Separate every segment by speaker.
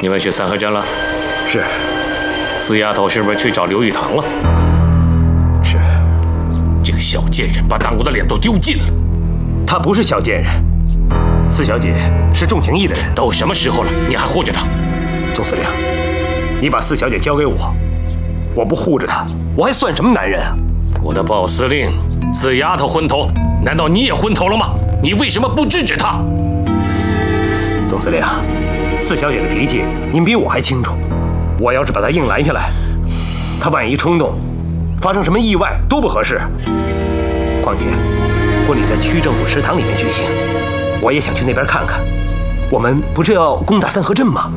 Speaker 1: 你们去三河镇了？
Speaker 2: 是。
Speaker 1: 四丫头是不是去找刘玉堂了？
Speaker 2: 是。
Speaker 1: 这个小贱人把党国的脸都丢尽了。
Speaker 2: 她不是小贱人，四小姐是重情义的人。
Speaker 1: 都什么时候了，你还护着她？
Speaker 2: 总司令，你把四小姐交给我，我不护着她，我还算什么男人啊？
Speaker 1: 我的鲍司令，四丫头昏头，难道你也昏头了吗？你为什么不制止她？
Speaker 2: 总司令，四小姐的脾气您比我还清楚。我要是把她硬拦下来，她万一冲动，发生什么意外多不合适。况且，婚礼在区政府食堂里面举行，我也想去那边看看。我们不是要攻打三河镇吗？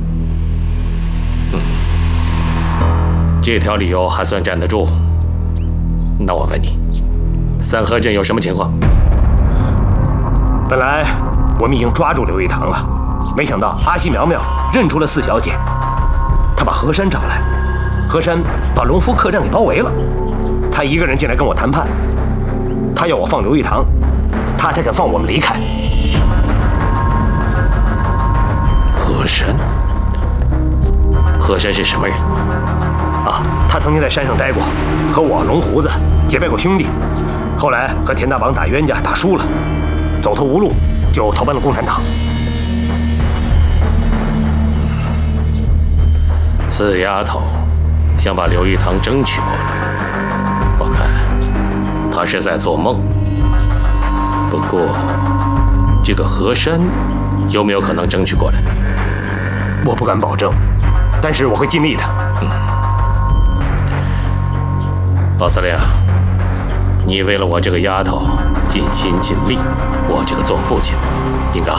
Speaker 1: 这条理由还算站得住。那我问你，三河镇有什么情况？
Speaker 2: 本来我们已经抓住刘玉堂了，没想到阿西苗苗认出了四小姐，她把何山找来，何山把龙福客栈给包围了，他一个人进来跟我谈判，他要我放刘玉堂，他才肯放我们离开。
Speaker 1: 何山？何山是什么人？
Speaker 2: 啊，他曾经在山上待过，和我龙胡子结拜过兄弟，后来和田大绑打冤家打输了，走投无路，就投奔了共产党。
Speaker 1: 四丫头想把刘玉堂争取过来，我看她是在做梦。不过，这个何山有没有可能争取过来？
Speaker 2: 我不敢保证，但是我会尽力的。
Speaker 1: 鲍司令，你为了我这个丫头尽心尽力，我这个做父亲的应该